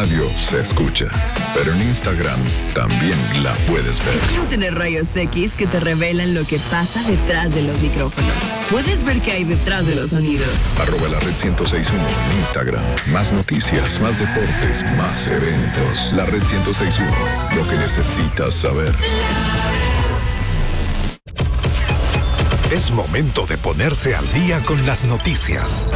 radio se escucha, pero en Instagram también la puedes ver. Es como tener rayos X que te revelan lo que pasa detrás de los micrófonos. Puedes ver qué hay detrás de los sonidos. @la red 106.1 en Instagram. Más noticias, más deportes, más eventos. La red 106.1, lo que necesitas saber. Es momento de ponerse al día con las noticias.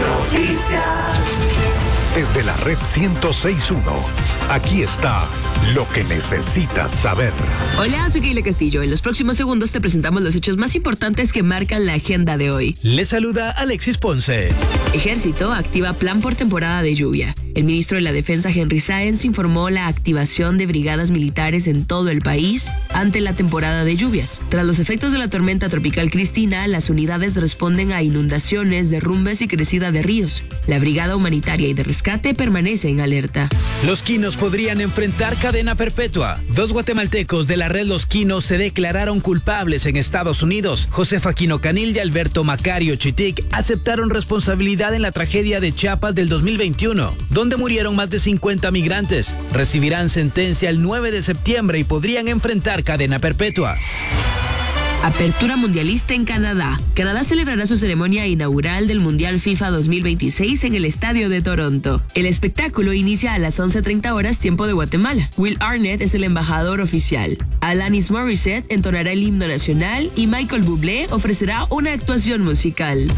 Desde la red 106.1, aquí está lo que necesitas saber. Hola, soy Keila Castillo. En los próximos segundos te presentamos los hechos más importantes que marcan la agenda de hoy. Le saluda Alexis Ponce. Ejército activa plan por temporada de lluvia. El ministro de la Defensa, Henry Sáenz, informó la activación de brigadas militares en todo el país ante la temporada de lluvias. Tras los efectos de la tormenta tropical Cristina, las unidades responden a inundaciones, derrumbes y crecida de ríos. La brigada humanitaria y de rescate permanece en alerta. Los Quinos podrían enfrentar cadena perpetua. 2 guatemaltecos de la red Los Quinos se declararon culpables en Estados Unidos. Josefa Quino Canil y Alberto Macario Chitic aceptaron responsabilidad en la tragedia de Chiapas del 2021, donde murieron más de 50 migrantes. Recibirán sentencia el 9 de septiembre y podrían enfrentar cadena perpetua. Apertura mundialista en Canadá. Canadá celebrará su ceremonia inaugural del Mundial FIFA 2026 en el Estadio de Toronto. El espectáculo inicia a las 11:30 horas tiempo de Guatemala. Will Arnett es el embajador oficial. Alanis Morissette entonará el himno nacional y Michael Bublé ofrecerá una actuación musical.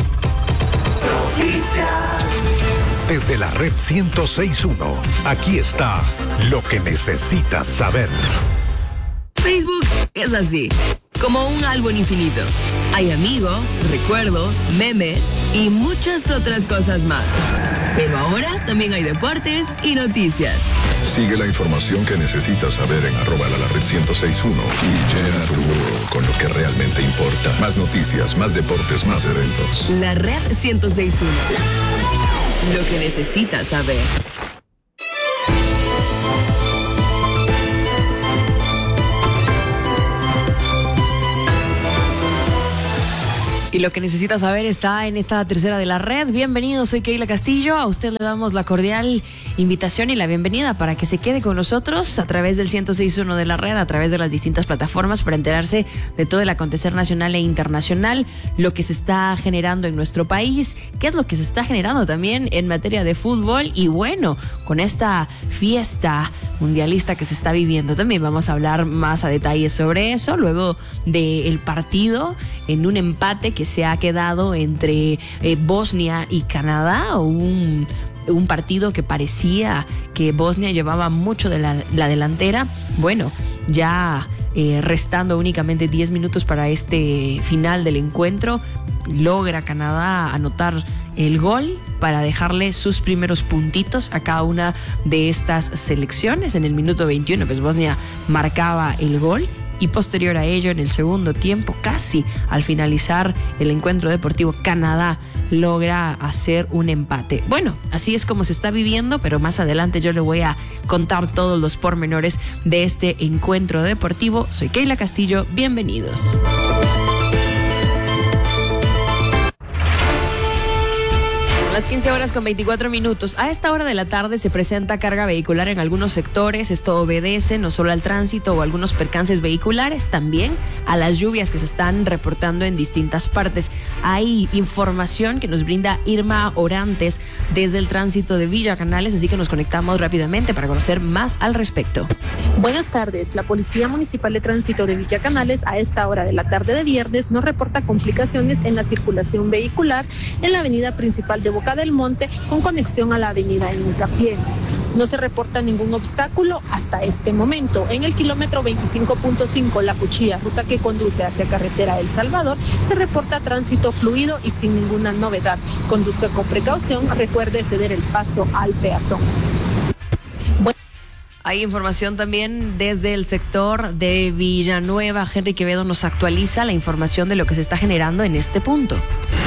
Desde la red 106.1, aquí está lo que necesitas saber. Facebook es así, como un álbum infinito. Hay amigos, recuerdos, memes y muchas otras cosas más. Pero ahora también hay deportes y noticias. Sigue la información que necesitas saber en @la red 106.1 y llena tu world con lo que realmente importa. Más noticias, más deportes, más eventos. La red 106.1. Lo que necesitas saber. Y lo que necesita saber está en esta tercera de la red. Bienvenido, soy Keila Castillo. A usted le damos la cordial invitación y la bienvenida para que se quede con nosotros a través del 106.1 de la red, a través de las distintas plataformas para enterarse de todo el acontecer nacional e internacional, lo que se está generando en nuestro país, qué es lo que se está generando también en materia de fútbol y bueno, con esta fiesta mundialista que se está viviendo. También vamos a hablar más a detalle sobre eso, luego del partido en un empate que se ha quedado entre Bosnia y Canadá, un partido que parecía que Bosnia llevaba mucho de la delantera. Bueno, ya restando únicamente 10 minutos para este final del encuentro, logra Canadá anotar el gol para dejarle sus primeros puntitos a cada una de estas selecciones. En el minuto 21, pues Bosnia marcaba el gol. Y posterior a ello, en el segundo tiempo, casi al finalizar el encuentro deportivo, Canadá logra hacer un empate. Bueno, así es como se está viviendo, pero más adelante yo le voy a contar todos los pormenores de este encuentro deportivo. Soy Keila Castillo, bienvenidos. Las 15 horas con 24 minutos. A esta hora de la tarde se presenta carga vehicular en algunos sectores. Esto obedece no solo al tránsito o algunos percances vehiculares, también a las lluvias que se están reportando en distintas partes. Hay información que nos brinda Irma Orantes desde el tránsito de Villa Canales, así que nos conectamos rápidamente para conocer más al respecto. Buenas tardes. La Policía Municipal de Tránsito de Villa Canales a esta hora de la tarde de viernes no reporta complicaciones en la circulación vehicular en la avenida principal de Boca del Monte con conexión a la avenida Hincapié. No se reporta ningún obstáculo hasta este momento. En el kilómetro 25.5 La Cuchilla, ruta que conduce hacia carretera El Salvador, se reporta tránsito fluido y sin ninguna novedad. Conduzca con precaución, recuerde ceder el paso al peatón. Hay información también desde el sector de Villanueva. Henry Quevedo nos actualiza la información de lo que se está generando en este punto.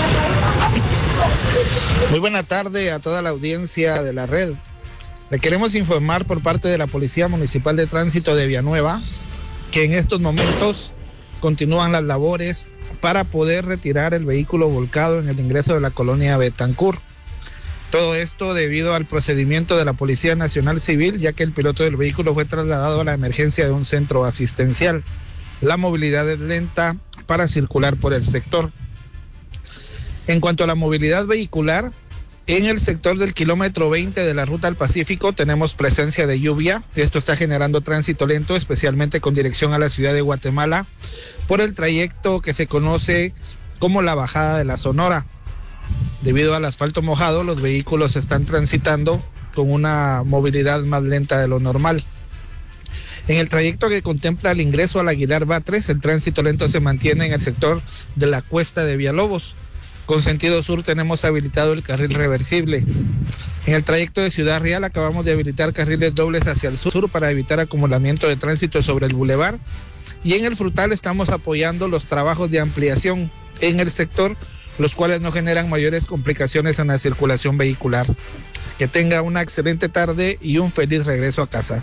Muy buena tarde a toda la audiencia de la red. Le queremos informar por parte de la Policía Municipal de Tránsito de Villanueva que en estos momentos continúan las labores para poder retirar el vehículo volcado en el ingreso de la colonia Betancourt. Todo esto debido al procedimiento de la Policía Nacional Civil, ya que el piloto del vehículo fue trasladado a la emergencia de un centro asistencial. La movilidad es lenta para circular por el sector. En cuanto a la movilidad vehicular, en el sector del kilómetro 20 de la Ruta al Pacífico tenemos presencia de lluvia. Esto está generando tránsito lento, especialmente con dirección a la ciudad de Guatemala, por el trayecto que se conoce como la Bajada de la Sonora. Debido al asfalto mojado, los vehículos están transitando con una movilidad más lenta de lo normal. En el trayecto que contempla el ingreso al Aguilar Batres, el tránsito lento se mantiene en el sector de la Cuesta de Villalobos. Con sentido sur tenemos habilitado el carril reversible. En el trayecto de Ciudad Real acabamos de habilitar carriles dobles hacia el sur para evitar acumulamiento de tránsito sobre el bulevar. Y en el Frutal estamos apoyando los trabajos de ampliación en el sector, los cuales no generan mayores complicaciones en la circulación vehicular. Que tenga una excelente tarde y un feliz regreso a casa.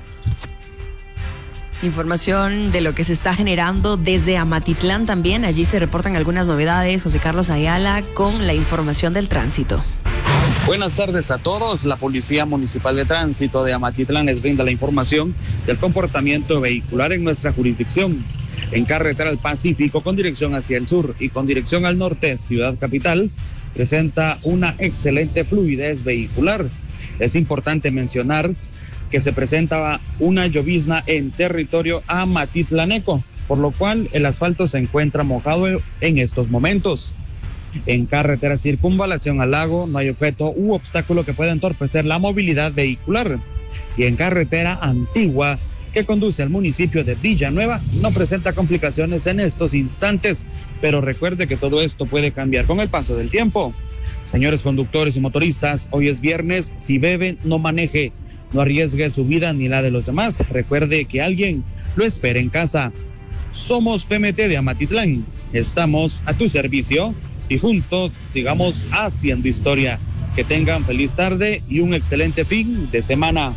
Información de lo que se está generando desde Amatitlán también. Allí se reportan algunas novedades. José Carlos Ayala con la información del tránsito. Buenas tardes a todos. La Policía Municipal de Tránsito de Amatitlán les brinda la información del comportamiento vehicular en nuestra jurisdicción. En carretera al Pacífico con dirección hacia el sur y con dirección al norte, Ciudad Capital, presenta una excelente fluidez vehicular. Es importante mencionar que se presentaba una llovizna en territorio amatitlaneco, por lo cual el asfalto se encuentra mojado en estos momentos. En carretera circunvalación al lago no hay objeto u obstáculo que pueda entorpecer la movilidad vehicular. Y en carretera antigua que conduce al municipio de Villanueva no presenta complicaciones en estos instantes, pero recuerde que todo esto puede cambiar con el paso del tiempo. Señores conductores y motoristas, hoy es viernes, si bebe no maneje. No arriesgue su vida ni la de los demás. Recuerde que alguien lo espera en casa. Somos PMT de Amatitlán. Estamos a tu servicio y juntos sigamos haciendo historia. Que tengan feliz tarde y un excelente fin de semana.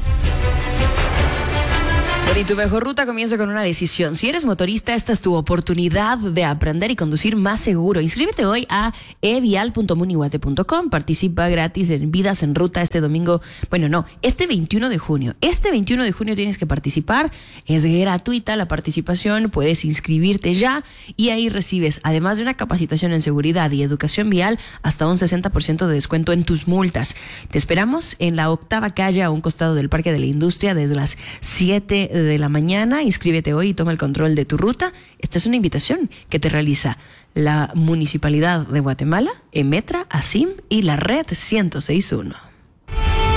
Y tu mejor ruta comienza con una decisión. Si eres motorista, esta es tu oportunidad de aprender y conducir más seguro. Inscríbete hoy a evial.munihuate.com. Participa gratis en Vidas en Ruta este domingo. Este 21 de junio. Este 21 de junio tienes que participar. Es gratuita la participación. Puedes inscribirte ya y ahí recibes, además de una capacitación en seguridad y educación vial, hasta un 60% de descuento en tus multas. Te esperamos en la 8ª calle a un costado del Parque de la Industria desde las 7 de la mañana. Inscríbete hoy y toma el control de tu ruta. Esta es una invitación que te realiza la Municipalidad de Guatemala, Emetra, ASIM y la Red 106.1.